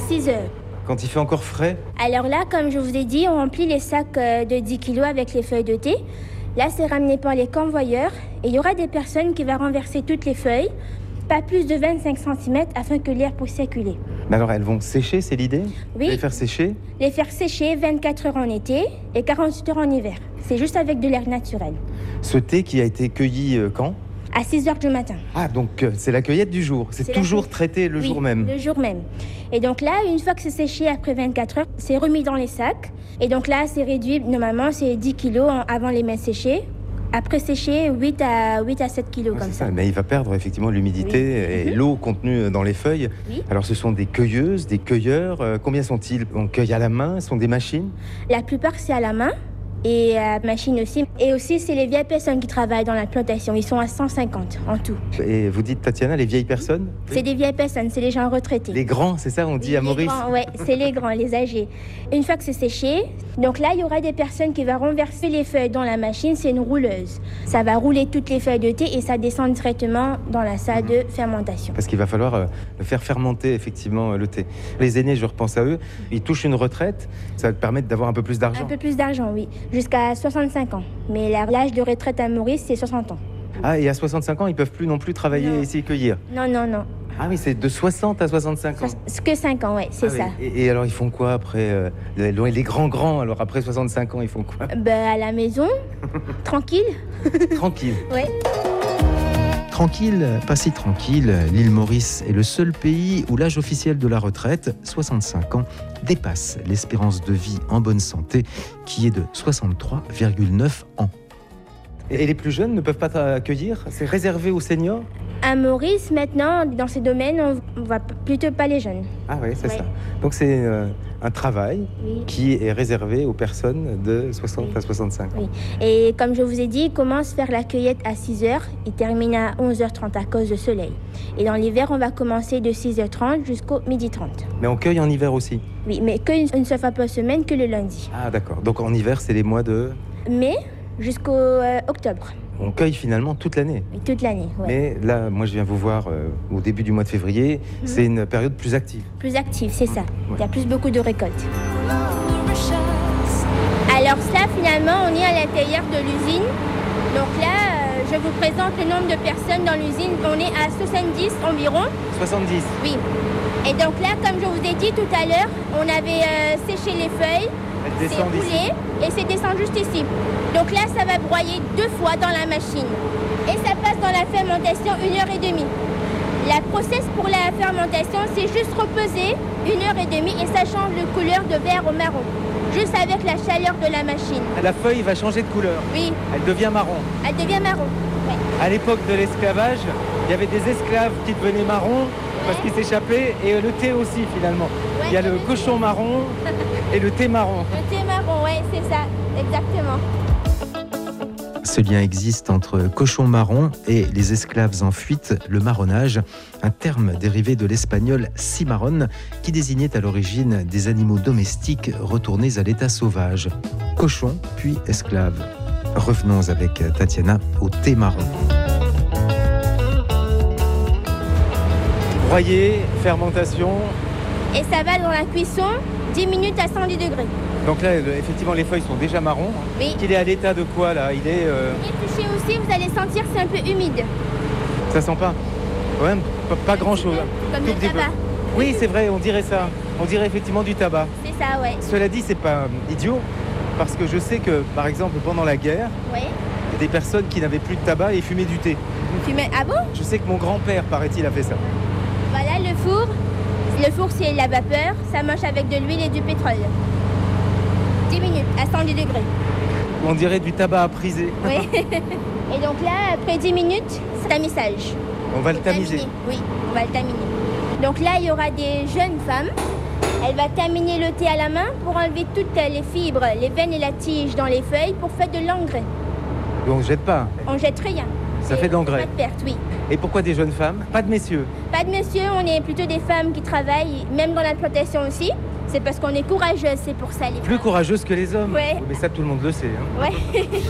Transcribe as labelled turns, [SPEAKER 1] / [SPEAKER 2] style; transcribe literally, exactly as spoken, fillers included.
[SPEAKER 1] six heures.
[SPEAKER 2] Quand il fait encore frais?
[SPEAKER 1] Alors là, comme je vous ai dit, on remplit les sacs de dix kilos avec les feuilles de thé. Là, c'est ramené par les convoyeurs et il y aura des personnes qui vont renverser toutes les feuilles, pas plus de vingt-cinq centimètres afin que l'air puisse circuler.
[SPEAKER 2] Mais alors, elles vont sécher, c'est l'idée?
[SPEAKER 1] Oui.
[SPEAKER 2] Les faire sécher?
[SPEAKER 1] Les faire sécher vingt-quatre heures en été et quarante-huit heures en hiver. C'est juste avec de l'air naturel.
[SPEAKER 2] Ce thé qui a été cueilli euh, quand?
[SPEAKER 1] À six heures du matin.
[SPEAKER 2] Ah, donc euh, c'est la cueillette du jour. C'est,
[SPEAKER 1] C'est
[SPEAKER 2] toujours
[SPEAKER 1] la...
[SPEAKER 2] traité le
[SPEAKER 1] oui,
[SPEAKER 2] jour même?
[SPEAKER 1] le jour même. Et donc là, une fois que c'est séché après vingt-quatre heures, c'est remis dans les sacs. Et donc là, c'est réduit, normalement, c'est dix kilos avant les mains séchées. Après séché, huit à sept kilos
[SPEAKER 2] ah,
[SPEAKER 1] comme
[SPEAKER 2] ça.
[SPEAKER 1] ça.
[SPEAKER 2] Mais il va perdre effectivement l'humidité oui. et mm-hmm. l'eau contenue dans les feuilles.
[SPEAKER 1] Oui.
[SPEAKER 2] Alors ce sont des cueilleuses, des cueilleurs. Euh, combien sont-ils? On cueille à la main? Ce sont des machines?
[SPEAKER 1] La plupart, c'est à la main. Et à machine aussi. Et aussi, c'est les vieilles personnes qui travaillent dans la plantation. Ils sont à cent cinquante en tout.
[SPEAKER 2] Et vous dites, Tatiana, les vieilles personnes?
[SPEAKER 1] C'est des vieilles personnes, c'est les gens retraités.
[SPEAKER 2] Les grands, c'est ça, on dit
[SPEAKER 1] oui,
[SPEAKER 2] à Maurice?
[SPEAKER 1] Oui, c'est les grands, les âgés. Une fois que c'est séché, donc là, il y aura des personnes qui vont renverser les feuilles dans la machine. C'est une rouleuse. Ça va rouler toutes les feuilles de thé et ça descend directement dans la salle mmh. de fermentation.
[SPEAKER 2] Parce qu'il va falloir euh, faire fermenter effectivement le thé. Les aînés, je repense à eux, ils touchent une retraite. Ça va permettre d'avoir un peu plus d'argent?
[SPEAKER 1] Un peu plus d'argent, oui. Jusqu'à soixante-cinq ans. Mais l'âge de retraite à Maurice, c'est soixante ans.
[SPEAKER 2] Ah, et à soixante-cinq ans, ils ne peuvent plus non plus travailler
[SPEAKER 1] non.
[SPEAKER 2] ici et cueillir?
[SPEAKER 1] Non, non, non.
[SPEAKER 2] Ah oui, c'est de soixante à soixante-cinq ans?
[SPEAKER 1] So- que cinq ans, oui, c'est
[SPEAKER 2] ah,
[SPEAKER 1] ça.
[SPEAKER 2] Oui. Et, et alors, ils font quoi après euh, les, les grands-grands, alors après soixante-cinq ans, ils font quoi?
[SPEAKER 1] Ben, à la maison, tranquille.
[SPEAKER 2] Tranquille.
[SPEAKER 1] Oui.
[SPEAKER 3] Tranquille, pas si tranquille, l'île Maurice est le seul pays où l'âge officiel de la retraite, soixante-cinq ans, dépasse l'espérance de vie en bonne santé qui est de soixante-trois virgule neuf ans.
[SPEAKER 2] Et les plus jeunes ne peuvent pas accueillir? C'est réservé aux seniors?
[SPEAKER 1] À Maurice, maintenant, dans ces domaines, on ne voit plutôt pas les jeunes.
[SPEAKER 2] Ah oui, c'est
[SPEAKER 1] ouais.
[SPEAKER 2] ça. Donc c'est euh, un travail
[SPEAKER 1] oui.
[SPEAKER 2] qui est réservé aux personnes de soixante
[SPEAKER 1] oui.
[SPEAKER 2] à soixante-cinq ans.
[SPEAKER 1] Oui. Et comme je vous ai dit, il commence à faire la cueillette à six heures. Il termine à onze heures trente à cause du soleil. Et dans l'hiver, on va commencer de six heures trente jusqu'au midi trente.
[SPEAKER 2] Mais on cueille en hiver aussi?
[SPEAKER 1] Oui, mais qu'une une seule fois par semaine, que le lundi.
[SPEAKER 2] Ah d'accord. Donc en hiver, c'est les mois de...
[SPEAKER 1] mai jusqu'au euh, octobre.
[SPEAKER 2] On cueille finalement toute l'année.
[SPEAKER 1] Oui, toute l'année, ouais.
[SPEAKER 2] Mais là, moi je viens vous voir euh, au début du mois de février, mmh. c'est une période plus active.
[SPEAKER 1] Plus active, c'est ça.
[SPEAKER 2] Ouais.
[SPEAKER 1] Il y a plus beaucoup de récoltes. Alors ça, finalement, on est à l'intérieur de l'usine. Donc là, euh, je vous présente le nombre de personnes dans l'usine. On est à soixante-dix environ.
[SPEAKER 2] soixante-dix?
[SPEAKER 1] Oui. Et donc là, comme je vous ai dit tout à l'heure, on avait euh, séché les feuilles. C'est roulé et c'est descendu juste ici. Donc là, ça va broyer deux fois dans la machine. Et ça passe dans la fermentation une heure et demie. La process pour la fermentation, c'est juste reposer une heure et demie et ça change de couleur de vert au marron. Juste avec la chaleur de la machine.
[SPEAKER 2] La feuille va changer de couleur?
[SPEAKER 1] Oui.
[SPEAKER 2] Elle devient marron?
[SPEAKER 1] Elle devient marron, ouais.
[SPEAKER 2] À l'époque de l'esclavage, il y avait des esclaves qui devenaient marrons ouais. parce qu'ils s'échappaient et le thé aussi finalement.
[SPEAKER 1] Ouais,
[SPEAKER 2] il y a le
[SPEAKER 1] le
[SPEAKER 2] cochon thé. marron et le thé marron.
[SPEAKER 1] Le thé marron, oui, c'est ça, exactement.
[SPEAKER 3] Ce lien existe entre cochon marron et les esclaves en fuite, le marronnage, un terme dérivé de l'espagnol cimarrón qui désignait à l'origine des animaux domestiques retournés à l'état sauvage. Cochon, puis esclave. Revenons avec Tatiana au thé marron.
[SPEAKER 2] Broyer, fermentation.
[SPEAKER 1] Et ça va dans la cuisson, dix minutes à cent dix degrés.
[SPEAKER 2] Donc là, effectivement, les feuilles sont déjà marrons.
[SPEAKER 1] Oui.
[SPEAKER 2] Il est à l'état de quoi, là? Il est... Euh...
[SPEAKER 1] Et touché aussi, vous allez sentir, c'est un peu humide.
[SPEAKER 2] Ça sent pas? Ouais, pas, pas grand-chose.
[SPEAKER 1] Comme du tabac.
[SPEAKER 2] Peu. Oui, c'est vrai, on dirait ça. On dirait effectivement du tabac.
[SPEAKER 1] C'est ça, ouais.
[SPEAKER 2] Cela dit, c'est pas idiot, parce que je sais que, par exemple, pendant la guerre,
[SPEAKER 1] ouais.
[SPEAKER 2] il y a des personnes qui n'avaient plus de tabac et fumaient du thé.
[SPEAKER 1] Fumait... Ah bon?
[SPEAKER 2] Je sais que mon grand-père, paraît-il, a fait ça.
[SPEAKER 1] Voilà le four. Le four, c'est la vapeur. Ça marche avec de l'huile et du pétrole. dix minutes à cent dix degrés.
[SPEAKER 2] On dirait du tabac à priser.
[SPEAKER 1] Oui. Et donc là, après dix minutes, c'est tamisage.
[SPEAKER 2] On va le tamiser.
[SPEAKER 1] Taminer. Oui, on va le taminer. Donc là, il y aura des jeunes femmes. Elle va taminer le thé à la main pour enlever toutes les fibres, les veines et la tige dans les feuilles pour faire de l'engrais.
[SPEAKER 2] Et on ne jette pas?
[SPEAKER 1] On jette rien.
[SPEAKER 2] Ça fait de l'engrais?
[SPEAKER 1] Pas de perte, oui.
[SPEAKER 2] Et pourquoi des jeunes femmes? Pas de messieurs?
[SPEAKER 1] Pas de messieurs, on est plutôt des femmes qui travaillent, même dans la plantation aussi. C'est parce qu'on est courageuses, c'est pour ça les
[SPEAKER 2] Plus
[SPEAKER 1] femmes.
[SPEAKER 2] courageuses que les hommes?
[SPEAKER 1] Ouais.
[SPEAKER 2] Mais ça, tout le monde le sait. Hein.
[SPEAKER 1] Ouais.